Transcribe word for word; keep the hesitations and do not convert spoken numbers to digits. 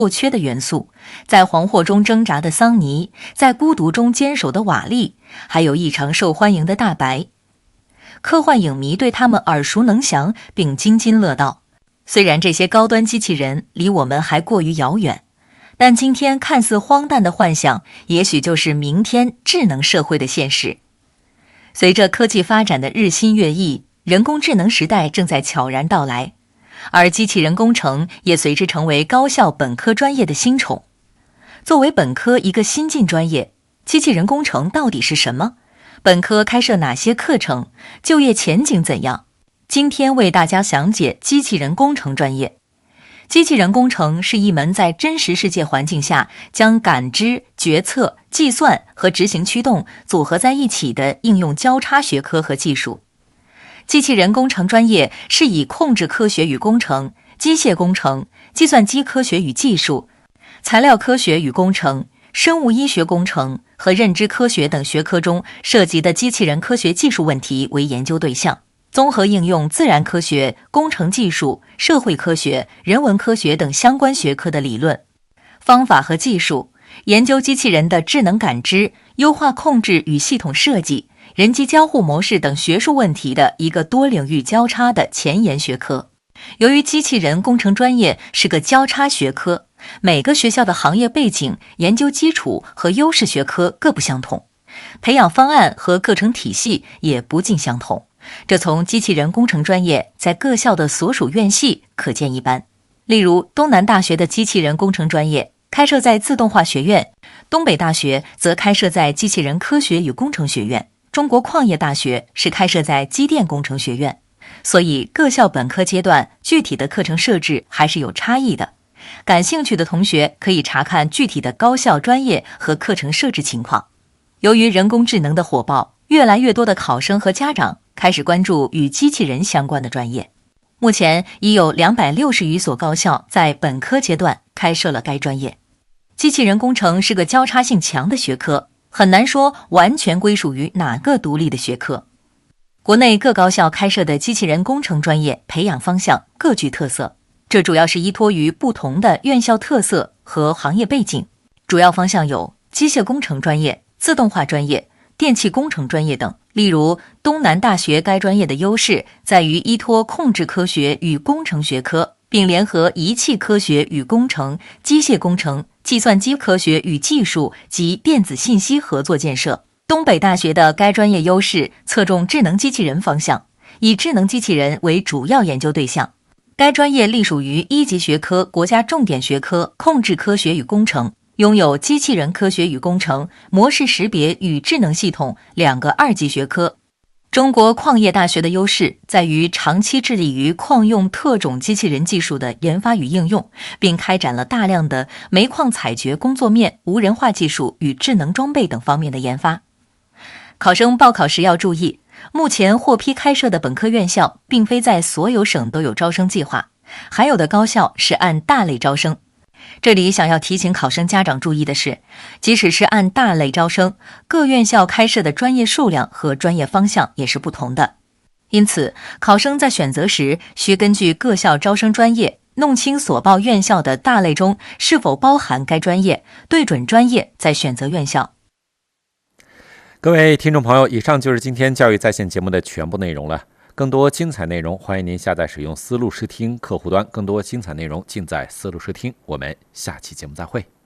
或缺的元素，在黄祸中挣扎的桑尼，在孤独中坚守的瓦力，还有异常受欢迎的大白。科幻影迷对他们耳熟能详并津津乐道。虽然这些高端机器人离我们还过于遥远，但今天看似荒诞的幻想，也许就是明天智能社会的现实。随着科技发展的日新月异，人工智能时代正在悄然到来，而机器人工程也随之成为高校本科专业的新宠。作为本科一个新进专业，机器人工程到底是什么？本科开设哪些课程？就业前景怎样？今天为大家详解机器人工程专业。机器人工程是一门在真实世界环境下将感知、决策、计算和执行驱动组合在一起的应用交叉学科和技术。机器人工程专业是以控制科学与工程、机械工程、计算机科学与技术、材料科学与工程、生物医学工程和认知科学等学科中涉及的机器人科学技术问题为研究对象，综合应用自然科学、工程技术、社会科学、人文科学等相关学科的理论、方法和技术，研究机器人的智能感知、优化控制与系统设计、人机交互模式等学术问题的一个多领域交叉的前沿学科。由于机器人工程专业是个交叉学科，每个学校的行业背景、研究基础和优势学科各不相同，培养方案和课程体系也不尽相同。这从机器人工程专业在各校的所属院系可见一斑。例如，东南大学的机器人工程专业开设在自动化学院，东北大学则开设在机器人科学与工程学院，中国矿业大学是开设在机电工程学院。所以各校本科阶段具体的课程设置还是有差异的。感兴趣的同学可以查看具体的高校专业和课程设置情况。由于人工智能的火爆，越来越多的考生和家长开始关注与机器人相关的专业。目前已有两百六十余所高校在本科阶段开设了该专业。机器人工程是个交叉性强的学科，很难说完全归属于哪个独立的学科。国内各高校开设的机器人工程专业培养方向各具特色，这主要是依托于不同的院校特色和行业背景。主要方向有机械工程专业、自动化专业、电气工程专业等。例如，东南大学该专业的优势在于依托控制科学与工程学科，并联合仪器科学与工程、机械工程、计算机科学与技术及电子信息合作建设。东北大学的该专业优势侧重智能机器人方向，以智能机器人为主要研究对象。该专业隶属于一级学科国家重点学科控制科学与工程，拥有机器人科学与工程、模式识别与智能系统两个二级学科。中国矿业大学的优势在于长期致力于矿用特种机器人技术的研发与应用，并开展了大量的煤矿采掘工作面无人化技术与智能装备等方面的研发。考生报考时要注意，目前获批开设的本科院校并非在所有省都有招生计划，还有的高校是按大类招生。这里想要提醒考生家长注意的是，即使是按大类招生，各院校开设的专业数量和专业方向也是不同的。因此，考生在选择时需根据各校招生专业，弄清所报院校的大类中是否包含该专业，对准专业再选择院校。 各位听众朋友，以上就是今天教育在线节目的全部内容了。更多精彩内容，欢迎您下载使用思路视听客户端。更多精彩内容尽在思路视听。我们下期节目再会。